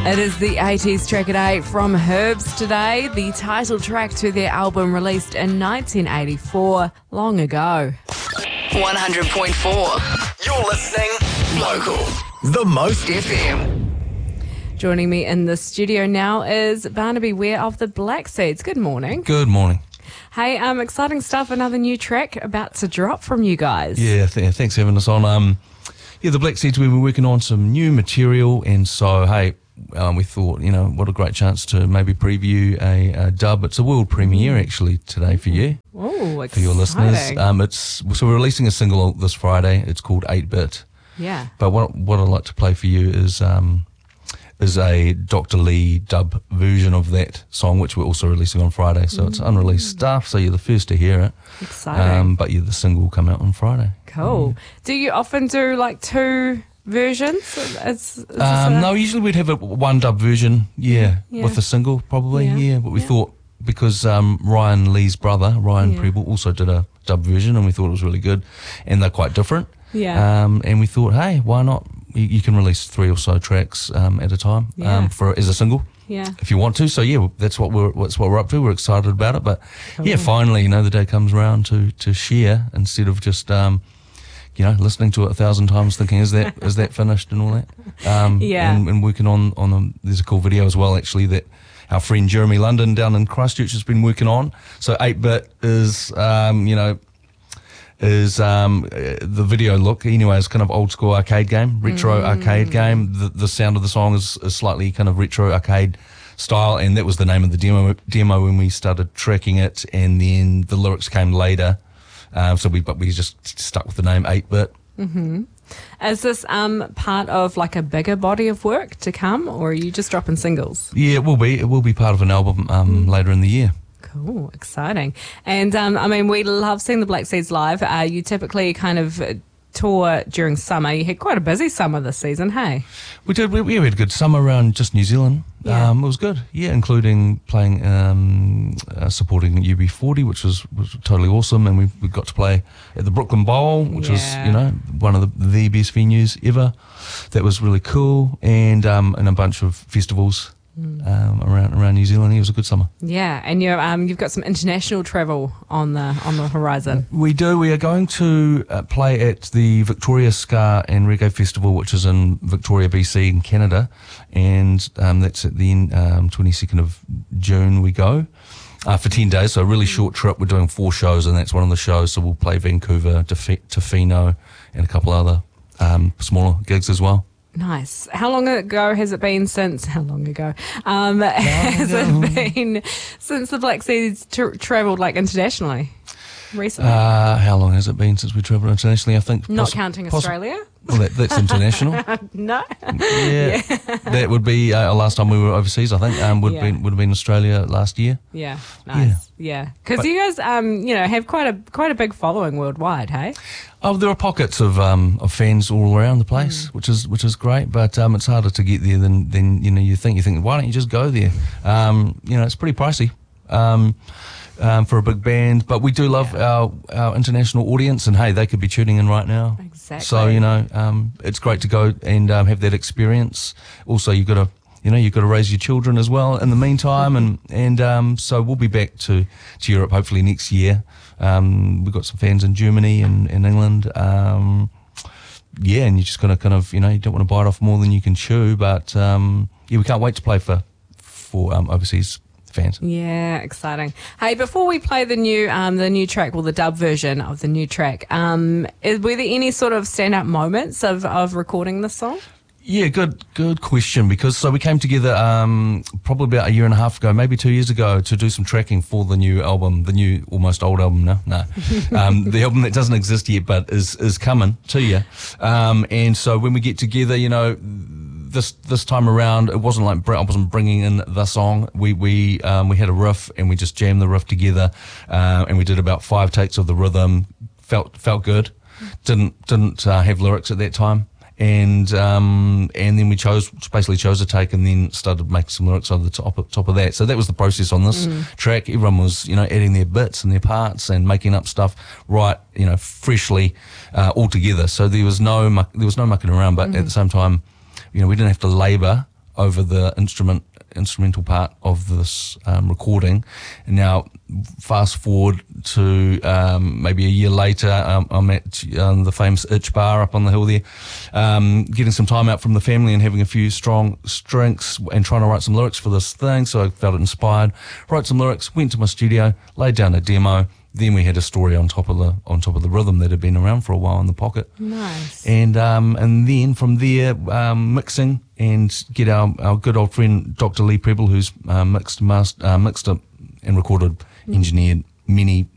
It is the 80s track at 8 from Herbs today, the title track to their album released in 1984, long ago. 100.4. You're listening local. The Most FM. Joining me in the studio now is Barnaby Ware of the Black Seeds. Good morning. Good morning. Hey, exciting stuff, another new track about to drop from you guys. Yeah, thanks for having us on. The Black Seeds, we were working on some new material, and so, hey, we thought, what a great chance to maybe preview a dub. It's a world premiere, actually, today for you. Oh, exciting. For your listeners. So we're releasing a single this Friday. It's called 8-Bit. Yeah. But what I'd like to play for you is a Dr. Lee dub version of that song, which we're also releasing on Friday. So it's unreleased stuff, so you're the first to hear it. Exciting. But the single will come out on Friday. Cool. Do you often do like two versions? No, usually we'd have one dub version, with a single probably, But we thought, because Ryan Lee's brother, Ryan Preble, also did a dub version, and we thought it was really good, and they're quite different. Yeah. And we thought, hey, why not? You can release 3 or so tracks at a time as a single. Yeah. If you want to. So that's what we're up to. We're excited about it. But finally, the day comes around to share instead of just listening to it 1,000 times, thinking is that finished and all that. And working on there's a cool video as well, actually, that our friend Jeremy London down in Christchurch has been working on. So 8-Bit is the video look anyway is kind of old school arcade game, retro arcade game. The sound of the song is slightly kind of retro arcade style, and that was the name of the demo when we started tracking it, and then the lyrics came later. So we just stuck with the name 8-Bit. Mm-hmm. Is this part of like a bigger body of work to come, or are you just dropping singles? Yeah, it will be. It will be part of an album later in the year. Cool, exciting. And we love seeing the Black Seeds live. You typically kind of tour during summer. You had quite a busy summer this season, hey? We did. We had a good summer around just New Zealand. Yeah. It was good, including playing, supporting UB40, which was totally awesome, and we got to play at the Brooklyn Bowl, which was one of the best venues ever. That was really cool, and a bunch of festivals. Around New Zealand. It was a good summer. Yeah, and you've got some international travel on the horizon. We do. We are going to play at the Victoria Ska and Reggae Festival, which is in Victoria, BC, in Canada, and that's at the 22nd of June. We go for 10 days, so a really short trip. We're doing 4 shows, and that's one of the shows. So we'll play Vancouver, Tofino, and a couple other smaller gigs as well. Nice. How long ago has it been since? Has it been since the Black Seeds travelled internationally? Recently? How long has it been since we travelled internationally? I think not counting Australia. Well, that's international. No. Yeah, that would be last time we were overseas. I think would have been Australia last year. Yeah, nice. Yeah, because you guys have quite a big following worldwide. Hey. Oh, there are pockets of fans all around the place, which is great. But it's harder to get there than you think. You think, why don't you just go there? It's pretty pricey. For a big band, but we do love our international audience, and hey, they could be tuning in right now. Exactly. So it's great to go and have that experience. Also, you've got to raise your children as well in the meantime, and so we'll be back to Europe hopefully next year. We've got some fans in Germany and in England. And you just got to kind of you don't want to bite off more than you can chew, but we can't wait to play for overseas fans. Yeah, exciting. Hey, before we play the new track, the dub version of the new track, were there any sort of standout moments of recording this song? Yeah, good question, because we came together probably about a year and a half ago, maybe 2 years ago, to do some tracking for the new album, the new almost old album now. No. The album that doesn't exist yet but is coming to you. And so when we get together, this time around, it wasn't like I wasn't bringing in the song. We had a riff, and we just jammed the riff together, and we did about 5 takes of the rhythm. Felt good. Didn't have lyrics at that time, and then we chose a take, and then started making some lyrics over the top of that. So that was the process on this track. Everyone was adding their bits and their parts and making up stuff right freshly all together. So there was no mucking around, but at the same time, we didn't have to labour over the instrumental part of this recording. And now, fast forward to maybe a year later, I'm at the famous Itch Bar up on the hill there, getting some time out from the family and having a few strong drinks and trying to write some lyrics for this thing. So I felt inspired, wrote some lyrics, went to my studio, laid down a demo. Then we had a story on top of the rhythm that had been around for a while in the pocket. Nice. And then from there, mixing and get our good old friend Dr. Lee Preble, who's mixed it and recorded, engineered many